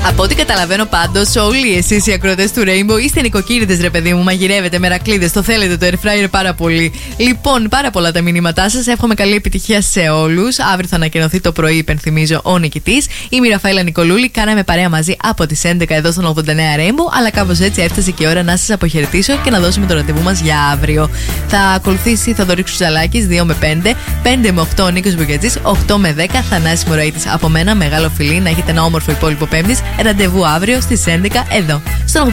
Από ό,τι καταλαβαίνω πάντως, όλοι εσείς οι ακροατές του Rainbow είστε νοικοκύριδες, ρε παιδί μου. Μαγειρεύετε, μερακλείδες, το θέλετε το air fryer πάρα πολύ. Λοιπόν, πάρα πολλά τα μηνύματά σας. Εύχομαι καλή επιτυχία σε όλους. Αύριο θα ανακοινωθεί το πρωί, υπενθυμίζω, ο νικητής. Είμαι η Ραφαέλα Νικολούλη. Κάναμε παρέα μαζί από τις 11 εδώ στον 89 Rainbow. Αλλά κάπως έτσι έφτασε και η ώρα να σας αποχαιρετήσω και να δώσουμε το ραντεβού μας για αύριο. Θα ακολουθήσει Θοδωρής Ξουζαλάκης 2 με 5, 5 με 8 ο Νίκος Μπουγιατζής, 8 με 10 Θανάσης Μωραΐτης. Από μένα, μεγάλο φιλί, να έχετε ένα όμορφο υπόλοιπο Πέμπτης. Ραντεβού αύριο στις 11 εδώ, στον